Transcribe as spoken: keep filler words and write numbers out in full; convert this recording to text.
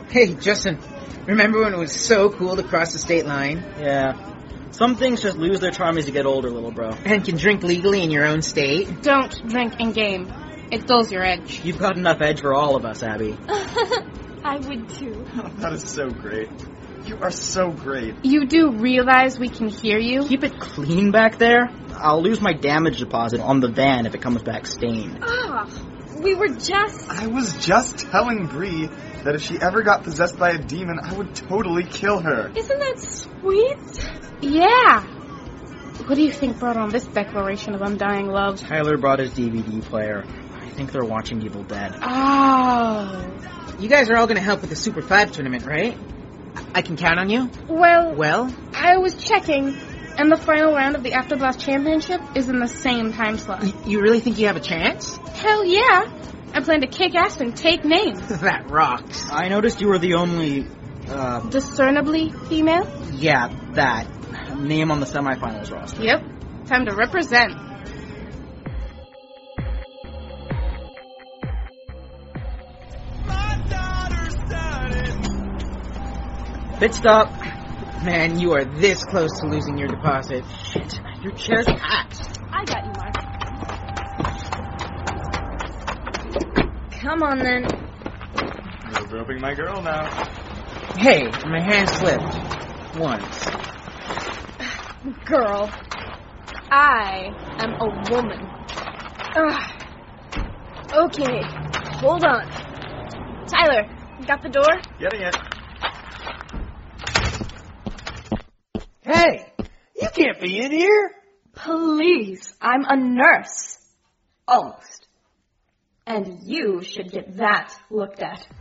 Hey, Justin, remember when it was so cool to cross the state line? Yeah. Some things just lose their charm as you get older, little bro. And can drink legally in your own state? Don't drink in-game. It dulls your edge. You've got enough edge for all of us, Abby. I would too. That is so great. You are so great. You do realize we can hear you? Keep it clean back there. I'll lose my damage deposit on the van if it comes back stained. Ah, we were just... I was just telling Bree that if she ever got possessed by a demon, I would totally kill her. Isn't that sweet? Yeah. What do you think brought on this declaration of undying love? Tyler brought his D V D player. I think they're watching Evil Dead. Oh. You guys are all going to help with the Super five tournament, right? I can count on you? Well, Well? I was checking, and the final round of the Afterblast Championship is in the same time slot. Y- you really think you have a chance? Hell yeah. I plan to kick ass and take names. That rocks. I noticed you were the only, uh... Discernibly female? yeah, that. Name on the semifinals roster. Yep. Time to represent. Pit stop. Man, you are this close to losing your deposit. Shit, your chair's packed. I got you, Mark. Come on, then. You're roping my girl now. Hey, my hand slipped. Once. Girl, I am a woman. Ugh. Okay, hold on. Tyler, got the door? Getting it. Hey, you can't be in here. Please, I'm a nurse. Almost. And you should get that looked at.